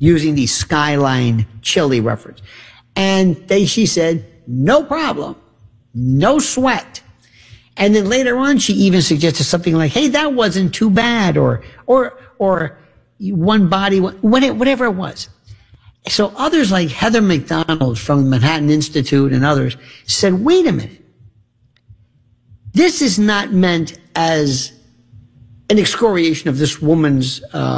using the Skyline chili reference. And she said, no problem, no sweat. And then later on, she even suggested something like, hey, that wasn't too bad, or one body, whatever it was. So others like Heather McDonald from the Manhattan Institute and others said, wait a minute. This is not meant as an excoriation of this woman's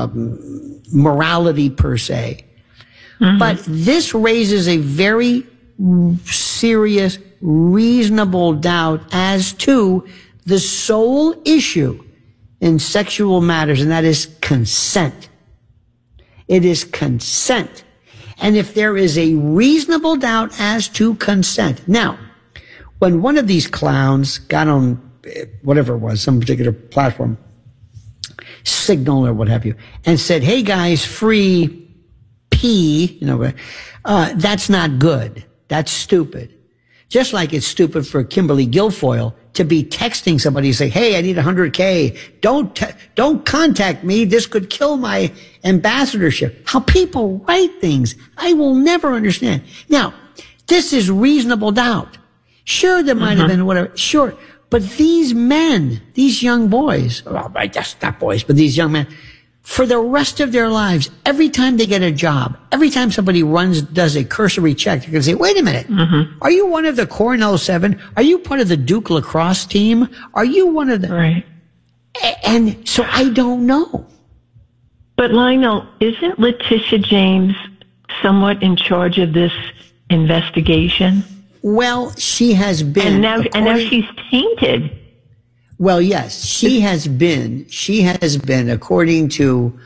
morality per se. Mm-hmm. But this raises a very serious, reasonable doubt as to the sole issue in sexual matters, and that is consent. It is consent. And if there is a reasonable doubt as to consent. Now, when one of these clowns got on whatever it was, some particular platform, Signal or what have you, and said, hey guys, free pee, that's not good. That's stupid. Just like it's stupid for Kimberly Guilfoyle to be texting somebody and say, hey, I need 100K. Don't contact me. This could kill my ambassadorship. How people write things, I will never understand. Now, this is reasonable doubt. Sure, there might have been whatever. Sure. But these men, these young boys, well, I guess not boys, but these young men, for the rest of their lives, every time they get a job, every time somebody does a cursory check, they're going to say, wait a minute, are you one of the Cornell 7? Are you part of the Duke lacrosse team? Are you one of the... Right. And so I don't know. But Lionel, isn't Letitia James somewhat in charge of this investigation? Well, she has been. And now she's tainted. Well, yes, she has been, according to,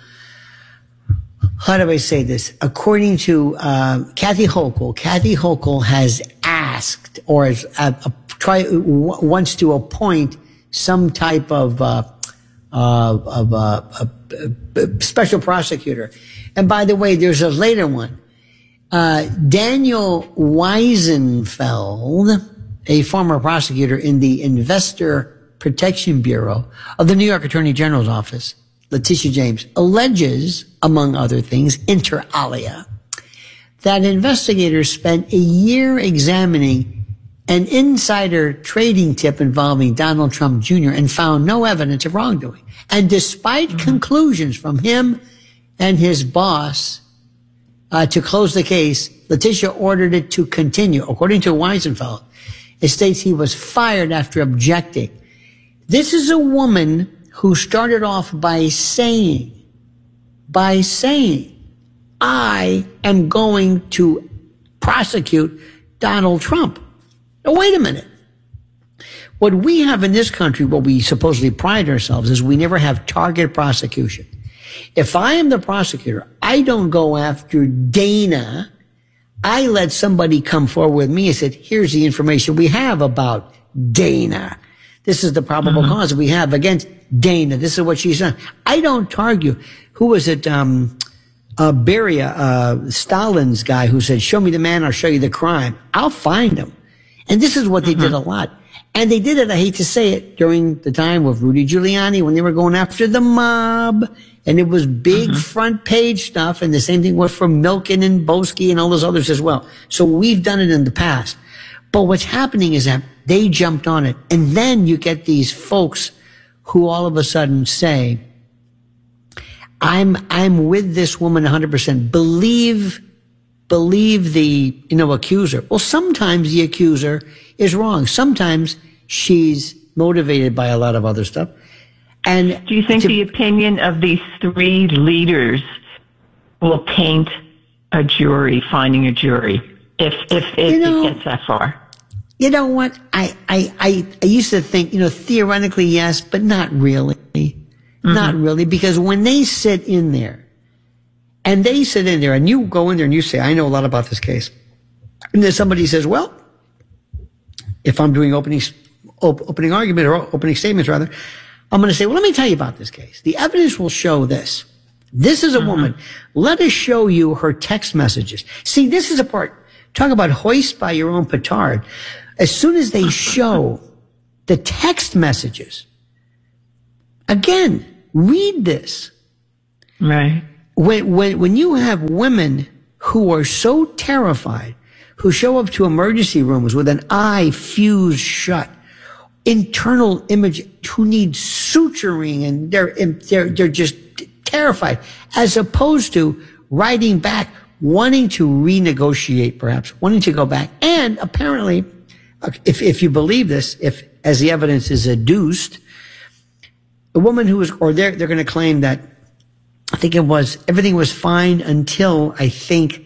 how do I say this? According to Kathy Hochul. Kathy Hochul has asked or wants to appoint some type of special prosecutor. And by the way, there's a later one. Daniel Weisenfeld, a former prosecutor in the Investor Protection Bureau of the New York Attorney General's office, Letitia James, alleges, among other things, inter alia, that investigators spent a year examining an insider trading tip involving Donald Trump Jr. and found no evidence of wrongdoing. And despite conclusions from him and his boss to close the case, Letitia ordered it to continue. According to Weisenfeld, it states he was fired after objecting. This is a woman who started off by saying, I am going to prosecute Donald Trump. Now, wait a minute. What we have in this country, what we supposedly pride ourselves, is we never have target prosecution. If I am the prosecutor, I don't go after Dana. I let somebody come forward with me and said, here's the information we have about Dana. This is the probable cause we have against Dana. This is what she's done. I don't target. Who was it? Beria, Stalin's guy who said, show me the man, I'll show you the crime. I'll find him. And this is what they did a lot. And they did it, I hate to say it, during the time of Rudy Giuliani when they were going after the mob. And it was big front page stuff. And the same thing was for Milken and Boesky and all those others as well. So we've done it in the past. But what's happening is that they jumped on it. And then you get these folks who all of a sudden say, I'm with this woman 100%. Believe the, accuser. Well, sometimes the accuser is wrong. Sometimes she's motivated by a lot of other stuff. And do you think the opinion of these three leaders will taint a jury, finding a jury, if it gets that far? You know what? I used to think, theoretically, yes, but not really. Not really, because when they sit in there, and you go in there and you say, I know a lot about this case. And then somebody says, well, if I'm doing opening argument or opening statements rather, I'm going to say, well, let me tell you about this case. The evidence will show this. This is a woman. Let us show you her text messages. See, this is a part. Talk about hoist by your own petard. As soon as they show the text messages, again, read this. Right. when you have women who are so terrified, who show up to emergency rooms with an eye fused shut, internal image, who need suturing, and they're just terrified, as opposed to writing back, wanting to renegotiate, perhaps wanting to go back, and apparently, if you believe this, if as the evidence is adduced, a woman who was, or they're going to claim that, I think it was, everything was fine until, I think,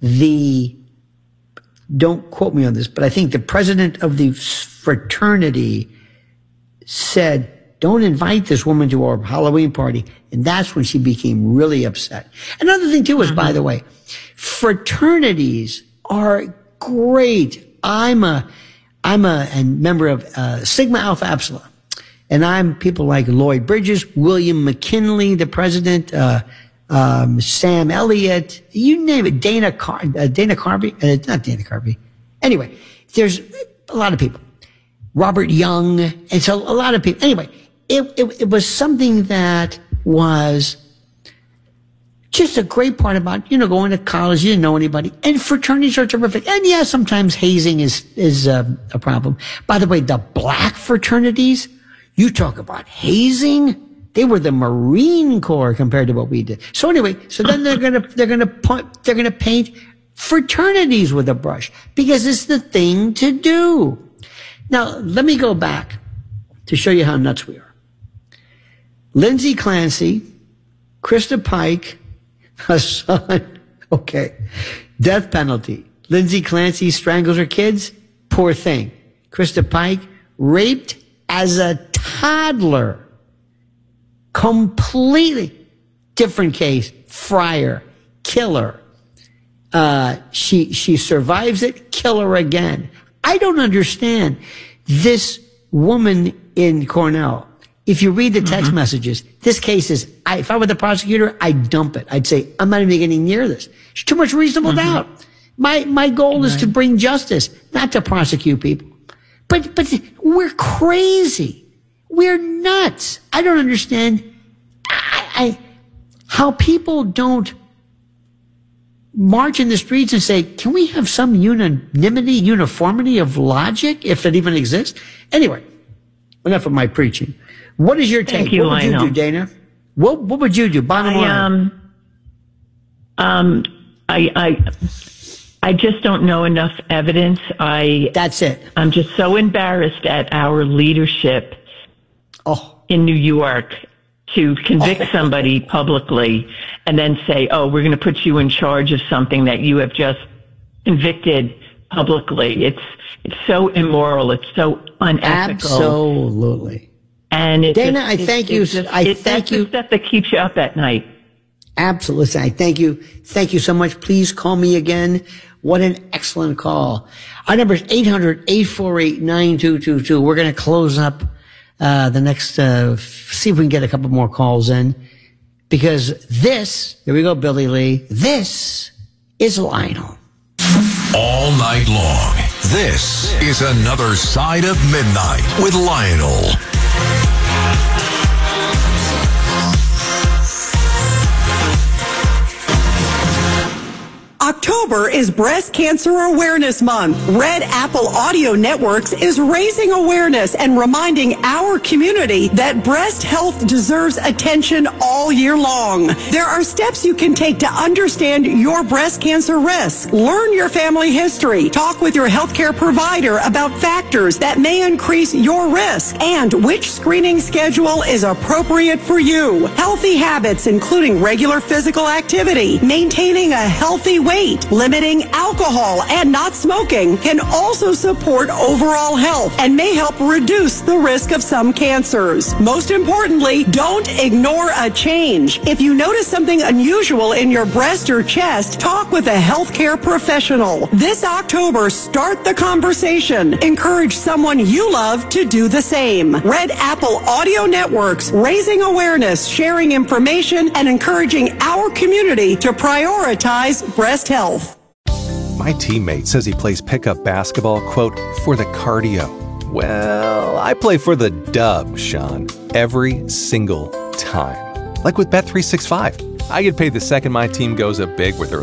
don't quote me on this, but I think the president of the fraternity said, don't invite this woman to our Halloween party. And that's when she became really upset. Another thing too is, by the way, fraternities are great. I'm a member of Sigma Alpha Epsilon. And I'm people like Lloyd Bridges, William McKinley, the president, Sam Elliott, you name it, Dana Carvey, not Dana Carvey. Anyway, there's a lot of people. Robert Young, and so a lot of people. Anyway, it was something that was just a great part about, going to college, you didn't know anybody. And fraternities are terrific. And yeah, sometimes hazing is a problem. By the way, the black fraternities, you talk about hazing, they were the Marine Corps compared to what we did. So anyway, so then they're gonna paint fraternities with a brush because it's the thing to do. Now, let me go back to show you how nuts we are. Lindsay Clancy, Krista Pike, Hassan, okay, death penalty. Lindsay Clancy strangles her kids, poor thing. Krista Pike, raped as a toddler. Completely different case. Fryer, killer. She survives it, kill her again. I don't understand this woman in Cornell. If you read the text messages, this case is, if I were the prosecutor, I'd dump it. I'd say, I'm not even getting near this. There's too much reasonable doubt. My goal is to bring justice, not to prosecute people. But we're crazy. We're nuts. I don't understand how people don't march in the streets and say, can we have some uniformity of logic, if it even exists? Anyway, enough of my preaching. What is your take? Thank you, what would you do, Dana? What would you do? Bottom line. I just don't know enough evidence. That's it. I'm just so embarrassed at our leadership in New York to convict somebody publicly and then say, we're going to put you in charge of something that you have just convicted publicly. It's so immoral. It's so unethical. Absolutely. And Dana, I thank you. I thank you. That's the stuff that keeps you up at night. Absolutely. I thank you. Thank you so much. Please call me again. What an excellent call. Our number is 800-848-9222. We're going to close up the next, see if we can get a couple more calls in, because here we go, Billy Lee. This is Lionel. All night long, this is Another Side of Midnight with Lionel. October is Breast Cancer Awareness Month. Red Apple Audio Networks is raising awareness and reminding our community that breast health deserves attention all year long. There are steps you can take to understand your breast cancer risk. Learn your family history. Talk with your healthcare provider about factors that may increase your risk and which screening schedule is appropriate for you. Healthy habits, including regular physical activity, maintaining a healthy weight, limiting alcohol, and not smoking can also support overall health and may help reduce the risk of some cancers. Most importantly, don't ignore a change. If you notice something unusual in your breast or chest, talk with a healthcare professional. This October, start the conversation. Encourage someone you love to do the same. Red Apple Audio Networks, raising awareness, sharing information, and encouraging our community to prioritize breast health. My teammate says he plays pickup basketball, quote, for the cardio. Well, I play for the dub, Sean, every single time. Like with Bet365. I get paid the second my team goes up big with their